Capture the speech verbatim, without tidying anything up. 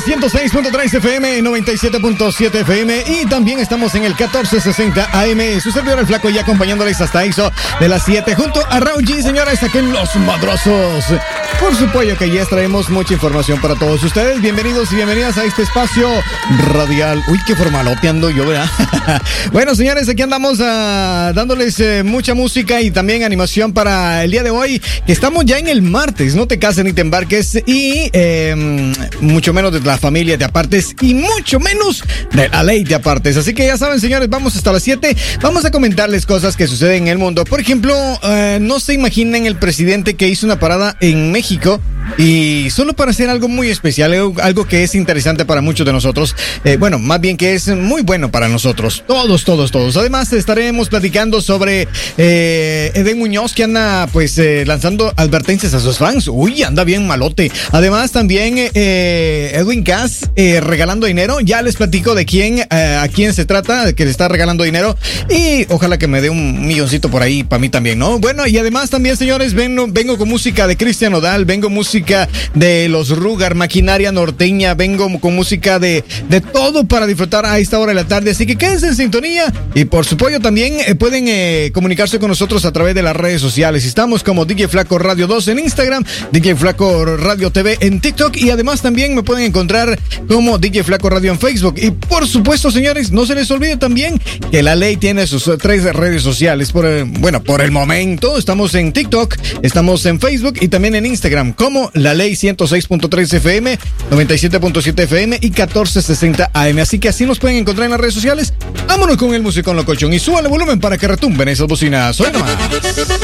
ciento seis punto tres F M, noventa y siete punto siete F M y también estamos en el catorce sesenta A M. Su servidor el Flaco ya acompañándoles hasta eso de las siete junto a Raúl G, señores, aquí en Los Madrosos. Por supuesto que ya traemos mucha información para todos ustedes. Bienvenidos y bienvenidas a este espacio radial. Uy, qué formalote ando yo, ¿verdad? Bueno, señores, aquí andamos uh, dándoles uh, mucha música y también animación para el día de hoy, que estamos ya en el martes. No te cases ni te embarques y eh, mucho menos de la familia te apartes y mucho menos de la ley te apartes. Así que ya saben, señores, vamos hasta las siete. Vamos a comentarles cosas que suceden en el mundo. Por ejemplo, uh, no se imaginen el presidente que hizo una parada en México y solo para hacer algo muy especial, algo que es interesante para muchos de nosotros, eh, bueno, más bien que es muy bueno para nosotros, todos, todos, todos. Además estaremos platicando sobre eh, Eden Muñoz, que anda pues eh, lanzando advertencias a sus fans. Uy, anda bien malote. Además también eh, Edwin Cass eh, regalando dinero. Ya les platico de quién, eh, a quién se trata, que le está regalando dinero y ojalá que me dé un milloncito por ahí para mí también, ¿no? Bueno, y además también, señores, vengo, vengo con música de Cristian Nodal, vengo música de los Rugar, maquinaria norteña, vengo con música de, de todo para disfrutar a esta hora de la tarde, así que quédense en sintonía y por supuesto también eh, pueden eh, comunicarse con nosotros a través de las redes sociales. Estamos como D J Flaco Radio dos en Instagram, D J Flaco Radio T V en TikTok y además también me pueden encontrar como D J Flaco Radio en Facebook. Y por supuesto, señores, no se les olvide también que la ley tiene sus tres redes sociales. Por el, bueno, por el momento estamos en TikTok, estamos en Facebook y también en Instagram como La Ley ciento seis punto tres F M, noventa y siete punto siete F M y catorce sesenta A M. Así que así nos pueden encontrar en las redes sociales. Vámonos con el musicón locochón y suba el volumen para que retumben esas bocinas. Suena más.